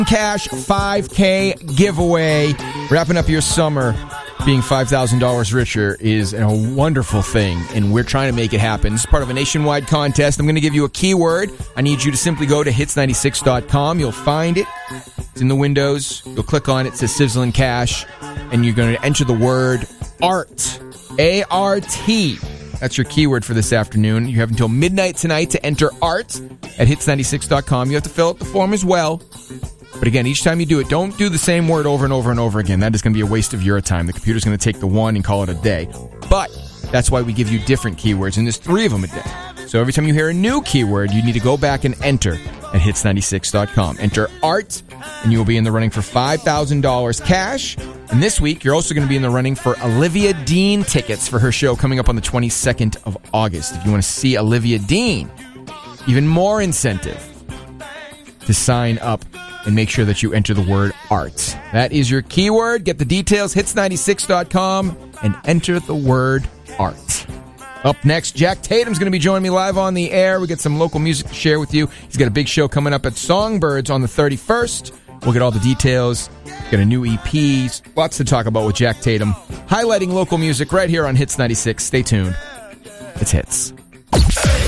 Cash 5K giveaway. Wrapping up your summer. Being $5,000 richer is a wonderful thing, and we're trying to make it happen. This is part of a nationwide contest. I'm going to give you a keyword. I need you to simply go to hits96.com. You'll find it. It's in the windows. You'll click on it. It says Sizzling Cash, and you're going to enter the word ART. A-R-T. That's your keyword for this afternoon. You have until midnight tonight to enter ART at hits96.com. You have to fill out the form as well. But again, each time you do it, don't do the same word over and over and over again. That is going to be a waste of your time. The computer's going to take the one and call it a day. But that's why we give you different keywords, and there's 3 of them a day. So every time you hear a new keyword, you need to go back and enter at hits96.com. Enter ART, and you will be in the running for $5,000 cash. And this week, you're also going to be in the running for Olivia Dean tickets for her show coming up on the 22nd of August. If you want to see Olivia Dean, even more incentive to sign up and make sure that you enter the word ART. That is your keyword. Get the details, hits96.com, and enter the word ART. Up next, Jack Tatum's going to be joining me live on the air. We get some local music to share with you. He's got a big show coming up at Songbirds on the 31st. We'll get all the details. Got a new EP. Lots to talk about with Jack Tatum. Highlighting local music right here on Hits 96. Stay tuned. It's Hits.